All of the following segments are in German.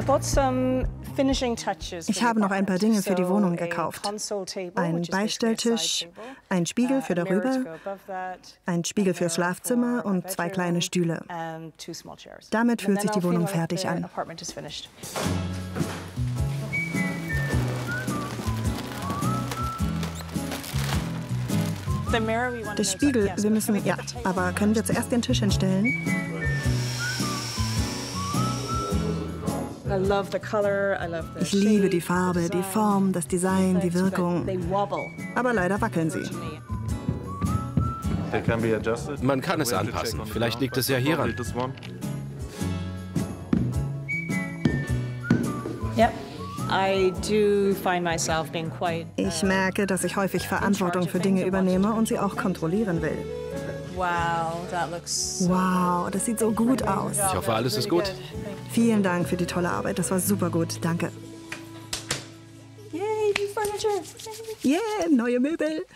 Ich habe noch ein paar Dinge für die Wohnung gekauft. Ein Beistelltisch, ein Spiegel für darüber, ein Spiegel fürs Schlafzimmer und 2 kleine Stühle. Damit fühlt sich die Wohnung fertig an. Der Spiegel, wir müssen, ja, aber können wir zuerst den Tisch hinstellen? Ich liebe die Farbe, die Form, das Design, die Wirkung. Aber leider wackeln sie. Man kann es anpassen. Vielleicht liegt es ja hieran. Ich merke, dass ich häufig Verantwortung für Dinge übernehme und sie auch kontrollieren will. Wow, das sieht so gut aus. Ich hoffe, alles ist gut. Vielen Dank für die tolle Arbeit. Das war super gut. Danke. Yay, new furniture. Yeah, neue Möbel.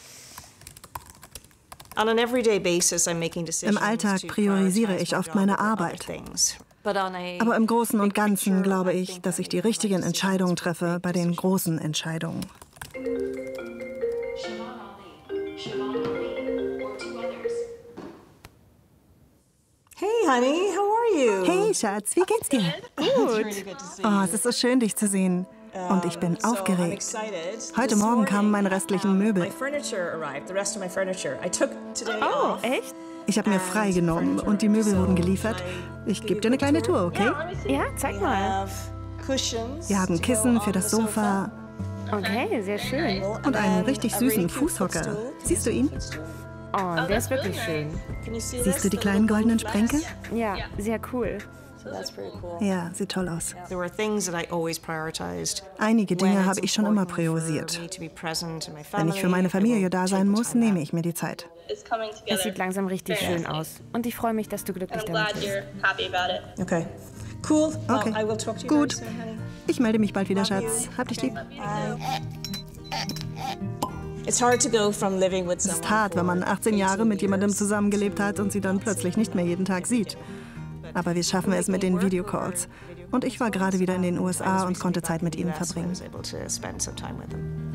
Im Alltag priorisiere ich oft meine Arbeit. Aber im Großen und Ganzen glaube ich, dass ich die richtigen Entscheidungen treffe bei den großen Entscheidungen. Hey, honey, how are you? Hey, Schatz, wie geht's dir? Gut. Oh, es ist so schön, dich zu sehen. Und ich bin aufgeregt. Heute Morgen kamen meine restlichen Möbel. Oh, echt? Ich habe mir frei genommen und die Möbel wurden geliefert. Ich gebe dir eine kleine Tour, okay? Ja, zeig mal. Wir haben Kissen für das Sofa Okay, sehr schön. und einen richtig süßen Fußhocker. Siehst du ihn? Oh, der ist wirklich schön. Siehst du die kleinen goldenen Sprenkel? Ja, sehr cool. Ja, sieht toll aus. Einige Dinge habe ich schon immer priorisiert. Wenn ich für meine Familie da sein muss, nehme ich mir die Zeit. Es sieht langsam richtig schön aus. Und ich freue mich, dass du glücklich damit bist. Okay. Cool. Okay. Gut. Ich melde mich bald wieder, Schatz. Hab dich lieb. Es ist hart, wenn man 18 Jahre mit jemandem zusammengelebt hat und sie dann plötzlich nicht mehr jeden Tag sieht. Aber wir schaffen es mit den Videocalls. Und ich war gerade wieder in den USA und konnte Zeit mit ihnen verbringen.